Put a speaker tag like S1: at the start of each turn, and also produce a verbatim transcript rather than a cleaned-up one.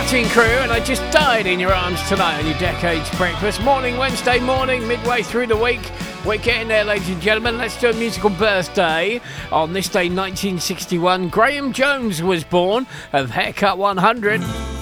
S1: Cutting Crew, and I Just Died in Your Arms tonight on your Decades Breakfast. Morning, Wednesday morning, midway through the week. We're getting there, ladies and gentlemen. Let's do a musical birthday. On this day, nineteen sixty-one, Graham Jones was born of Haircut one hundred.